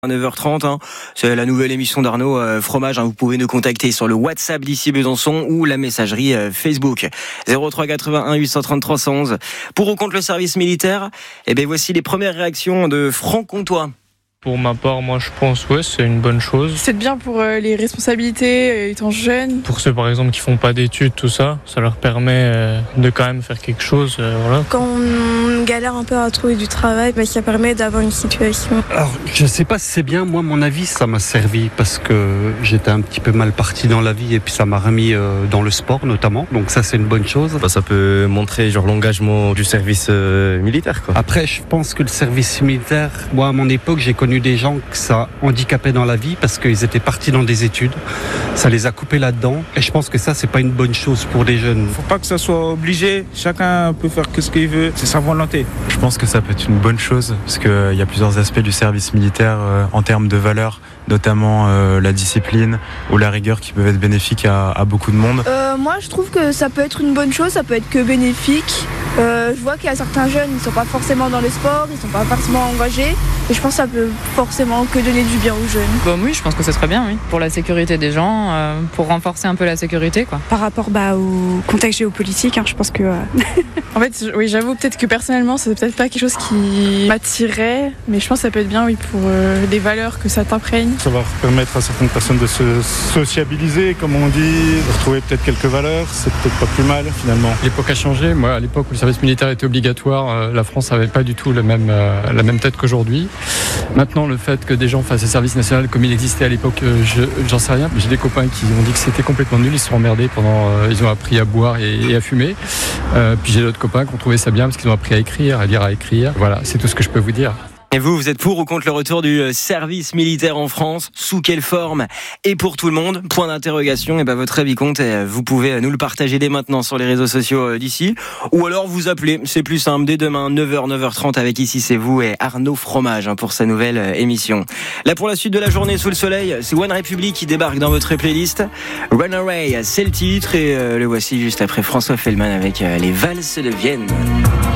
À 9h30, c'est la nouvelle émission d'Arnaud Fromage. Vous pouvez nous contacter sur le WhatsApp d'ici Besançon ou la messagerie Facebook 03 81 830 311. Pour ou contre le service militaire, voici les premières réactions de Franck Comtois. Pour ma part, moi je pense c'est une bonne chose. C'est bien pour les responsabilités étant jeune. Pour ceux par exemple qui font pas d'études, tout ça, ça leur permet de quand même faire quelque chose. Voilà. Quand on galère un peu à trouver du travail, ça permet d'avoir une situation. Alors je sais pas si c'est bien, moi mon avis ça m'a servi parce que j'étais un petit peu mal parti dans la vie et puis ça m'a remis dans le sport notamment, donc ça c'est une bonne chose. Ça peut montrer l'engagement du service militaire quoi. Après je pense que le service militaire, moi à mon époque j'ai connu des gens que ça handicapait dans la vie parce qu'ils étaient partis dans des études, ça les a coupés là-dedans et je pense que ça c'est pas une bonne chose pour des jeunes. Faut pas que ça soit obligé, chacun peut faire que ce qu'il veut, c'est sa volonté. Je pense que ça peut être une bonne chose parce qu'il y a plusieurs aspects du service militaire en termes de valeurs, notamment la discipline ou la rigueur qui peuvent être bénéfiques à beaucoup de monde. Moi je trouve que ça peut être une bonne chose, ça peut être que bénéfique. Je vois qu'il y a certains jeunes, ils sont pas forcément dans le sport, ils sont pas forcément engagés et je pense que ça peut forcément que donner du bien aux jeunes. Oui, je pense que ce serait bien, oui. Pour la sécurité des gens, pour renforcer un peu la sécurité, quoi. Par rapport au contexte géopolitique, je pense que... En fait, oui, j'avoue peut-être que personnellement, c'est peut-être pas quelque chose qui m'attirerait, mais je pense que ça peut être bien, oui, pour les valeurs que ça t'imprègne. Ça va permettre à certaines personnes de se sociabiliser, comme on dit, de retrouver peut-être quelques valeurs, c'est peut-être pas plus mal finalement. L'époque a changé. Moi, à l'époque où le service militaire était obligatoire, la France n'avait pas du tout la même tête qu'aujourd'hui. Maintenant, le fait que des gens fassent le service national comme il existait à l'époque, j'en sais rien. J'ai des copains qui ont dit que c'était complètement nul, ils se sont emmerdés ils ont appris à boire et à fumer. Puis j'ai d'autres copains qui ont trouvé ça bien parce qu'ils ont appris à écrire, à lire, à écrire. Voilà, c'est tout ce que je peux vous dire. Et vous êtes pour ou contre le retour du service militaire en France? Sous quelle forme? Et pour tout le monde? Point d'interrogation. Et votre avis compte. Et vous pouvez nous le partager dès maintenant sur les réseaux sociaux d'ici. Ou alors vous appelez. C'est plus simple. Dès demain, 9h, 9h30 avec Ici c'est vous et Arnaud Fromage pour sa nouvelle émission. Là pour la suite de la journée sous le soleil, c'est One Republic qui débarque dans votre playlist. Runaway, c'est le titre. Et le voici juste après François Fellman avec les valses de Vienne.